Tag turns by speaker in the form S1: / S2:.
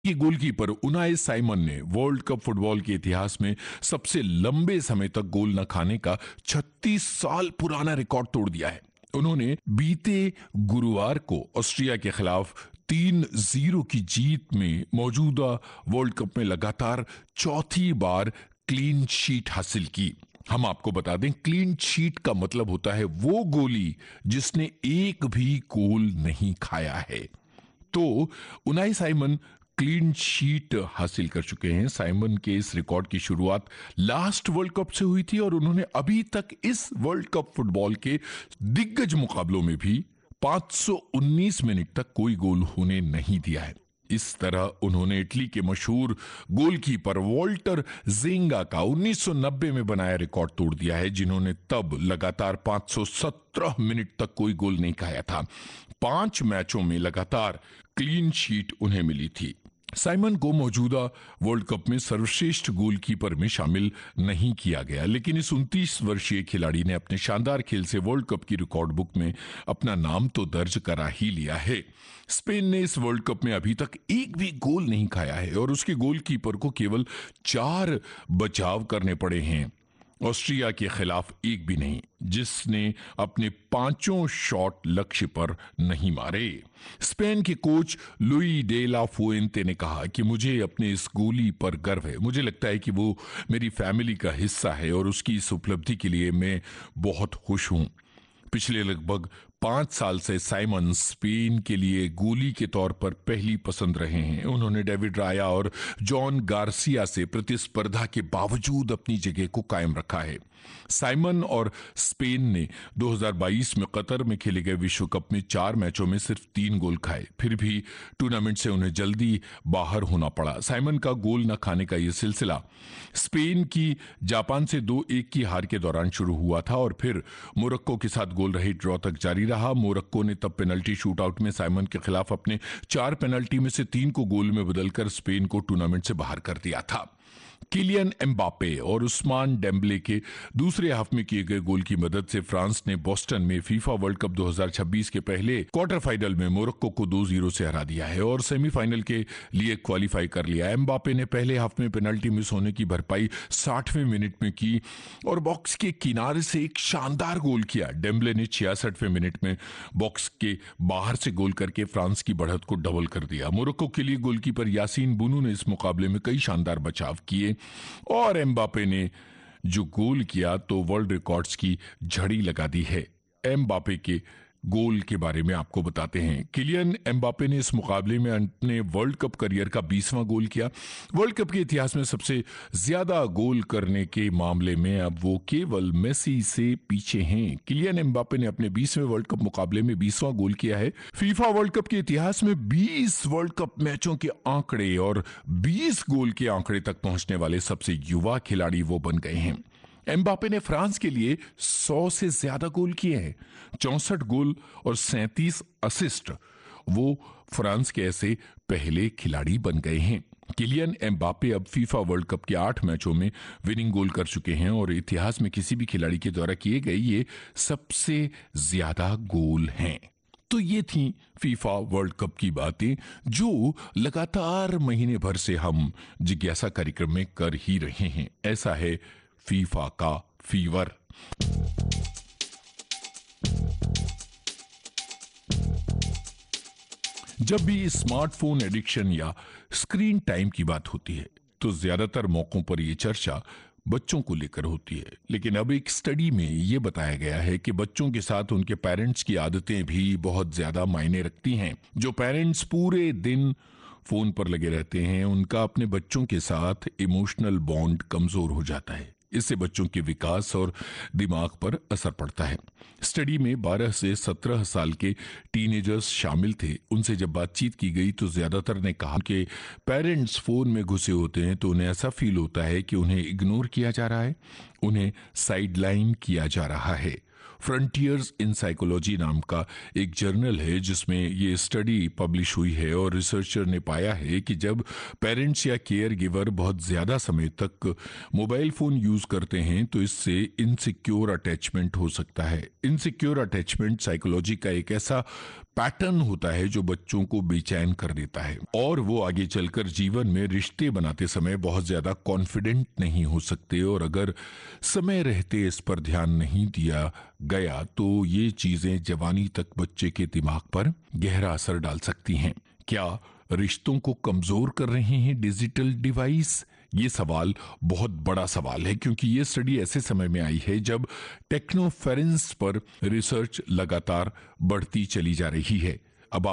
S1: कि goalkeeper Unai Simon ने world cup football के इतिहास में सबसे लंबे समय तक गोल न खाने का 36 साल पुराना रिकॉर्ड तोड़ दिया है। उन्होंने बीते गुरुवार को ऑस्ट्रिया के खिलाफ 3-0 की जीत में मौजूदा वर्ल्ड कप में लगातार चौथी बार क्लीन शीट हासिल की। हम आपको बता दें, क्लीन शीट का मतलब होता है वो गोली जिसने एक भी गोल नहीं खाया है। तो उनाई साइमन क्लीन शीट हासिल कर चुके हैं। साइमन के इस रिकॉर्ड की शुरुआत लास्ट वर्ल्ड कप से हुई थी और उन्होंने अभी तक इस वर्ल्ड कप फुटबॉल के दिग्गज मुकाबलों में भी 519 मिनट तक कोई गोल होने नहीं दिया है। इस तरह उन्होंने इटली के मशहूर गोलकीपर वॉल्टर जेंगा का 1990 में बनाया रिकॉर्ड तोड़ दिया है, जिन्होंने तब लगातार 517 मिनट तक कोई गोल नहीं खाया था। 5 मैचों में लगातार क्लीन शीट उन्हें मिली थी। साइमन को मौजूदा वर्ल्ड कप में सर्वश्रेष्ठ गोलकीपर में शामिल नहीं किया गया, लेकिन इस 29 वर्षीय खिलाड़ी ने अपने शानदार खेल से वर्ल्ड कप की रिकॉर्ड बुक में अपना नाम तो दर्ज करा ही लिया है। स्पेन ने इस वर्ल्ड कप में अभी तक एक भी गोल नहीं खाया है और उसके गोलकीपर को केवल 4 बचाव करने पड़े हैं। ऑस्ट्रिया के खिलाफ एक भी नहीं, जिसने अपने 5 शॉट लक्ष्य पर नहीं मारे। स्पेन के कोच लुई डे ला फुएंते ने कहा कि मुझे अपने इस गोली पर गर्व है। मुझे लगता है कि वो मेरी फैमिली का हिस्सा है और उसकी इस उपलब्धि के लिए मैं बहुत खुश हूं। पिछले लगभग 5 साल से साइमन स्पेन के लिए गोली के तौर पर पहली पसंद रहे हैं। उन्होंने डेविड राया और जॉन गार्सिया से प्रतिस्पर्धा के बावजूद अपनी जगह को कायम रखा है। साइमन और स्पेन ने 2022 में कतर में खेले गए विश्व कप में 4 मैचों में सिर्फ 3 गोल खाए, फिर भी टूर्नामेंट से उन्हें जल्दी बाहर होना पड़ा। साइमन का गोल न खाने का यह सिलसिला स्पेन की जापान से 2-1 की हार के दौरान शुरू हुआ था और फिर मोरक्को के साथ गोल रहित ड्रॉ तक जारी रहा। मोरक्को ने तब पेनल्टी शूटआउट में साइमन के खिलाफ अपने 4 पेनल्टी में से 3 को गोल में बदलकर स्पेन को टूर्नामेंट से बाहर कर दिया था। किलियन एम्बापे और उस्मान डेम्बले के दूसरे हाफ में किए गए गोल की मदद से फ्रांस ने बोस्टन में फीफा वर्ल्ड कप 2026 के पहले क्वार्टर फाइनल में मोरक्को को 2-0 से हरा दिया है और सेमीफाइनल के लिए क्वालिफाई कर लिया। एम्बापे ने पहले हाफ में पेनल्टी मिस होने की भरपाई 60वें मिनट में की और बॉक्स के किनारे से एक शानदार गोल किया। डेम्बले ने 66वें मिनट में बॉक्स के बाहर से गोल करके फ्रांस की बढ़त को डबल कर दिया। मोरक्को के लिए गोलकीपर यासीन बुनू ने इस मुकाबले में कई शानदार बचाव किए और एम्बापे ने जो गोल किया तो वर्ल्ड रिकॉर्ड्स की झड़ी लगा दी है। एम्बापे के गोल के बारे में आपको बताते हैं। किलियन एम्बापे ने इस मुकाबले में अपने वर्ल्ड कप करियर का 20वां गोल किया। वर्ल्ड कप के इतिहास में सबसे ज्यादा गोल करने के मामले में अब वो केवल मेसी से पीछे हैं। किलियन एम्बापे ने अपने 20वें वर्ल्ड कप मुकाबले में 20वां गोल किया है। फीफा वर्ल्ड कप के इतिहास में 20 वर्ल्ड कप मैचों के आंकड़े और 20 गोल के आंकड़े तक पहुंचने वाले सबसे युवा खिलाड़ी वो बन गए हैं। एम्बापे ने फ्रांस के लिए 100 से ज्यादा गोल किए हैं, 64 गोल और 37 असिस्ट। वो फ्रांस के ऐसे पहले खिलाड़ी बन गए हैं। किलियन एम्बापे अब फीफा वर्ल्ड कप के 8 मैचों में विनिंग गोल कर चुके हैं और इतिहास में किसी भी खिलाड़ी के द्वारा किए गए ये सबसे ज्यादा गोल हैं। तो ये थी फीफा वर्ल्ड कप की बातें जो लगातार महीने भर से हम जिज्ञासा कार्यक्रम में कर ही रहे हैं। ऐसा है फीफा का फीवर। जब भी स्मार्टफोन एडिक्शन या स्क्रीन टाइम की बात होती है तो ज्यादातर मौकों पर यह चर्चा बच्चों को लेकर होती है, लेकिन अब एक स्टडी में यह बताया गया है कि बच्चों के साथ उनके पेरेंट्स की आदतें भी बहुत ज्यादा मायने रखती हैं। जो पेरेंट्स पूरे दिन फोन पर लगे रहते हैं उनका अपने बच्चों के साथ इमोशनल बॉन्ड कमजोर हो जाता है। इससे बच्चों के विकास और दिमाग पर असर पड़ता है। स्टडी में 12 से 17 साल के टीनेजर्स शामिल थे। उनसे जब बातचीत की गई तो ज्यादातर ने कहा कि पेरेंट्स फोन में घुसे होते हैं तो उन्हें ऐसा फील होता है कि उन्हें इग्नोर किया जा रहा है, उन्हें साइडलाइन किया जा रहा है। फ्रंटियर्स इन साइकोलॉजी नाम का एक जर्नल है जिसमें ये स्टडी पब्लिश हुई है और रिसर्चर ने पाया है कि जब पेरेंट्स या केयर गिवर बहुत ज्यादा समय तक मोबाइल फोन यूज करते हैं तो इससे इनसिक्योर अटैचमेंट हो सकता है। इनसिक्योर अटैचमेंट साइकोलॉजी का एक ऐसा पैटर्न होता है जो बच्चों को बेचैन कर देता है और वो आगे चलकर जीवन में रिश्ते बनाते समय बहुत ज्यादा कॉन्फिडेंट नहीं हो सकते। और अगर समय रहते इस पर ध्यान नहीं दिया गया तो ये चीजें जवानी तक बच्चे के दिमाग पर गहरा असर डाल सकती हैं। क्या रिश्तों को कमजोर कर रहे हैं डिजिटल डिवाइस? ये सवाल बहुत बड़ा सवाल है, क्योंकि ये स्टडी ऐसे समय में आई है जब टेक्नोफेरेंस पर रिसर्च लगातार बढ़ती चली जा रही है।